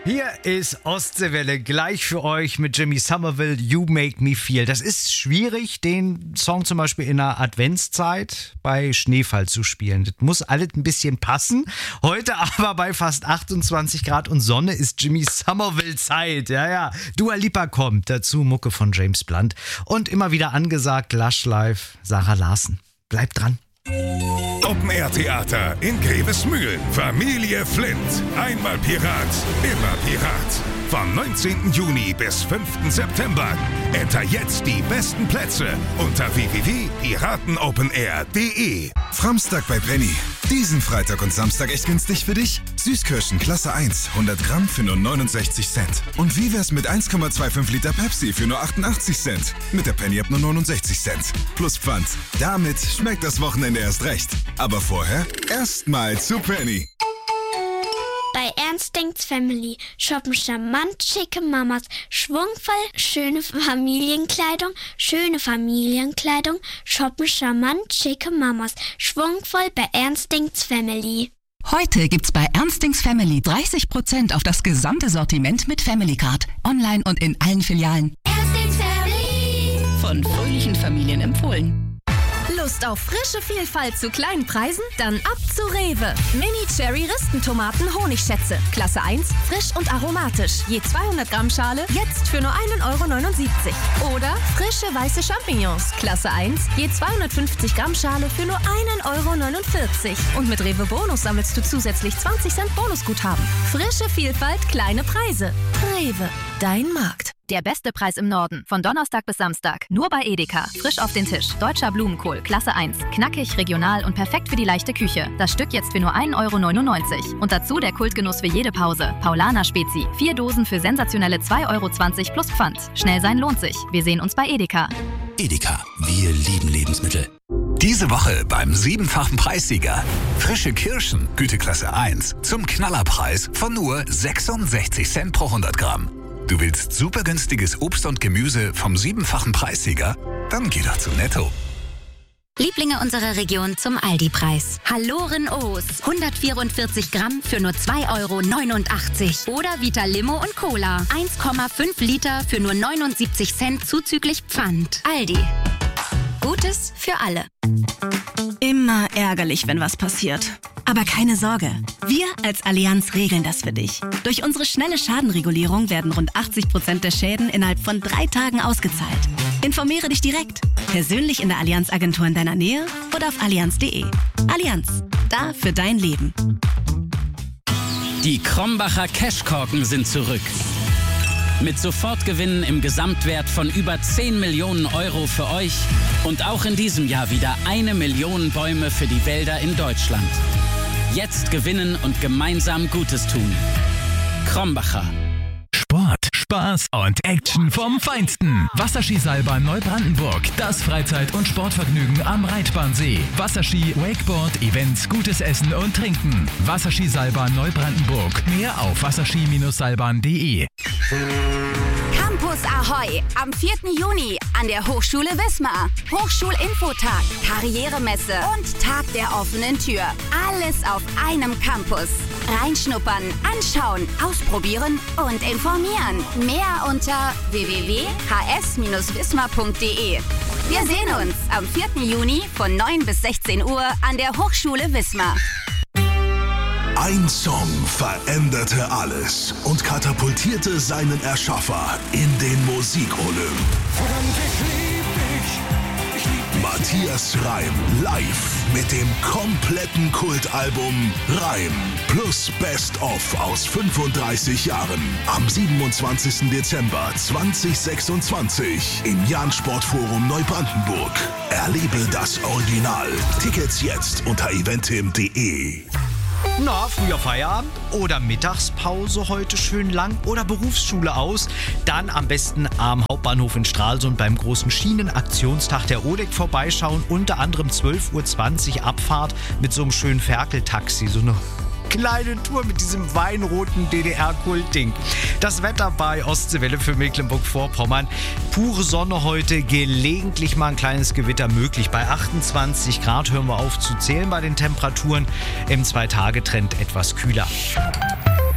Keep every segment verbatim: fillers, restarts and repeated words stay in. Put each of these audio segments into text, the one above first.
Hier ist Ostseewelle gleich für euch mit Jimmy Somerville, You Make Me Feel. Das ist schwierig, den Song zum Beispiel in der Adventszeit bei Schneefall zu spielen. Das muss alles ein bisschen passen. Heute aber bei fast achtundzwanzig Grad und Sonne ist Jimmy Somerville Zeit. Ja, ja. Dua Lipa kommt, dazu Mucke von James Blunt. Und immer wieder angesagt, Lush Live, Sarah Larsen. Bleibt dran. Open-Air-Theater in Grevesmühlen. Familie Flint. Einmal Pirat, immer Pirat. Vom neunzehnten Juni bis fünften September. Enter jetzt die besten Plätze unter w w w punkt piratenopenair punkt de. Framstag bei Penny. Diesen Freitag und Samstag echt günstig für dich? Süßkirschen Klasse eins, hundert Gramm für nur neunundsechzig Cent. Und wie wär's mit eins Komma fünfundzwanzig Liter Pepsi für nur achtundachtzig Cent? Mit der Penny ab nur neunundsechzig Cent. Plus Pfand. Damit schmeckt das Wochenende erst recht. Aber vorher erstmal zu Penny. Bei Ernst denkt's Family shoppen charmant schicke Mamas, schwungvoll schöne Familienkleidung, schöne Familienkleidung, shoppen charmant schicke Mamas, schwungvoll bei Ernst denkt's Family. Heute gibt's bei Ernst denkt's Family dreißig Prozent auf das gesamte Sortiment mit Family Card. Online und in allen Filialen. Ernst denkt's Family. Von fröhlichen Familien empfohlen. Lust auf frische Vielfalt zu kleinen Preisen? Dann ab zu Rewe. Mini-Cherry-Ristentomaten Honigschätze. Klasse eins, frisch und aromatisch. Je zweihundert Gramm Schale, jetzt für nur einen Euro neunundsiebzig. Oder frische weiße Champignons. Klasse eins, je zweihundertfünfzig Gramm Schale für nur einen Euro neunundvierzig. Und mit Rewe Bonus sammelst du zusätzlich zwanzig Cent Bonusguthaben. Frische Vielfalt, kleine Preise. Rewe, dein Markt. Der beste Preis im Norden. Von Donnerstag bis Samstag. Nur bei Edeka. Frisch auf den Tisch. Deutscher Blumenkohl. Klasse eins. Knackig, regional und perfekt für die leichte Küche. Das Stück jetzt für nur einen Euro neunundneunzig. Und dazu der Kultgenuss für jede Pause. Paulaner Spezi. Vier Dosen für sensationelle zwei Euro zwanzig plus Pfand. Schnell sein lohnt sich. Wir sehen uns bei Edeka. Edeka. Wir lieben Lebensmittel. Diese Woche beim siebenfachen Preissieger. Frische Kirschen, Güteklasse eins, zum Knallerpreis von nur sechsundsechzig Cent pro hundert Gramm. Du willst super günstiges Obst und Gemüse vom siebenfachen Preissieger? Dann geh doch zu Netto. Lieblinge unserer Region zum Aldi-Preis. Halloren O's. hundertvierundvierzig Gramm für nur zwei Euro neunundachtzig. Oder Vita Limo und Cola. eins Komma fünf Liter für nur neunundsiebzig Cent zuzüglich Pfand. Aldi. Gutes für alle. Immer ärgerlich, wenn was passiert. Aber keine Sorge, wir als Allianz regeln das für dich. Durch unsere schnelle Schadenregulierung werden rund achtzig Prozent der Schäden innerhalb von drei Tagen ausgezahlt. Informiere dich direkt, persönlich in der Allianz-Agentur in deiner Nähe oder auf allianz punkt de. Allianz, da für dein Leben. Die Krombacher Cashkorken sind zurück. Mit Sofortgewinnen im Gesamtwert von über zehn Millionen Euro für euch und auch in diesem Jahr wieder eine Million Bäume für die Wälder in Deutschland. Jetzt gewinnen und gemeinsam Gutes tun. Krombacher. Sport, Spaß und Action vom Feinsten. Wasserskiseilbahn Neubrandenburg. Das Freizeit- und Sportvergnügen am Reitbahnsee. Wasserski, Wakeboard, Events, gutes Essen und Trinken. Wasserskiseilbahn Neubrandenburg. Mehr auf wasserski Seilbahn punkt de. Campus Ahoi am vierten Juni an der Hochschule Wismar. Hochschulinfotag, Karrieremesse und Tag der offenen Tür. Alles auf einem Campus. Reinschnuppern, anschauen, ausprobieren und informieren. Mehr unter w w w punkt h s wismar punkt de. Wir sehen uns am vierten Juni von neun bis sechzehn Uhr an der Hochschule Wismar. Ein Song veränderte alles und katapultierte seinen Erschaffer in den Musikolymp. Matthias Reim live mit dem kompletten Kultalbum Reim plus Best of aus fünfunddreißig Jahren am siebenundzwanzigsten Dezember zweitausendsechsundzwanzig im Jahn Sportforum Neubrandenburg. Erlebe das Original. Tickets jetzt unter eventim punkt de. Na, früher Feierabend oder Mittagspause heute schön lang oder Berufsschule aus? Dann am besten am Hauptbahnhof in Stralsund beim großen Schienenaktionstag der O D E C vorbeischauen. Unter anderem zwölf Uhr zwanzig Abfahrt mit so einem schönen Ferkeltaxi. So eine kleine Tour mit diesem weinroten D D R-Kultding. Das Wetter bei Ostseewelle für Mecklenburg-Vorpommern. Pure Sonne heute, gelegentlich mal ein kleines Gewitter möglich. Bei achtundzwanzig Grad hören wir auf zu zählen bei den Temperaturen. Im Zwei-Tage-Trend etwas kühler. Halb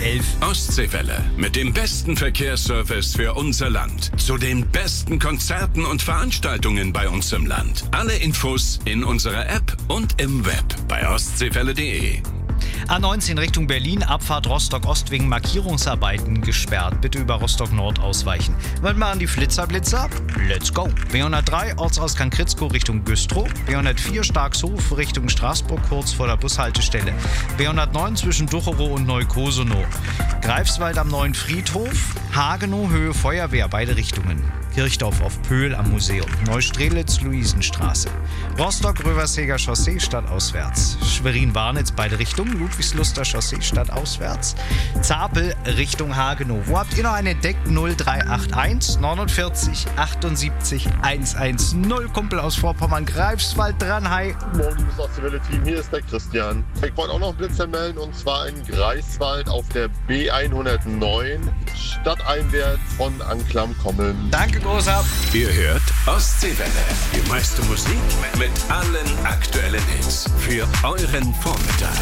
elf. Ostseewelle mit dem besten Verkehrsservice für unser Land. Zu den besten Konzerten und Veranstaltungen bei uns im Land. Alle Infos in unserer App und im Web bei ostseewelle punkt de. A neunzehn Richtung Berlin, Abfahrt Rostock-Ost wegen Markierungsarbeiten gesperrt. Bitte über Rostock-Nord ausweichen. Was machen die Flitzerblitzer? Let's go! B hundertdrei, Ortsausgang Kritzkow Richtung Güstrow. B hundertvier, Starkshof Richtung Straßburg, kurz vor der Bushaltestelle. B hundertneun zwischen Ducherow und Neukosonow. Greifswald am Neuen Friedhof. Hagenow, Höhe Feuerwehr, beide Richtungen. Kirchdorf auf Pöhl am Museum. Neustrelitz, Luisenstraße. Rostock, Röverseger Chaussee, stadtauswärts. Schwerin-Warnitz, beide Richtungen. Ludwigsluster Chaussee, stadtauswärts. Zapel, Richtung Hagenow. Wo habt ihr noch einen entdeckt? null drei acht eins neunundvierzig achtundsiebzig hundertzehn. Kumpel aus Vorpommern, Greifswald dran, hi. Morgen, liebes Ostseewelle-Team, hier ist der Christian. Ich wollte auch noch einen Blitzer melden, und zwar in Greifswald auf der B hundertneun, stadteinwärts von Anklam kommen. Danke, Großer. Ihr hört Ostseewelle, die meiste Musik mit allen aktuellen Hits für euren Vormittag.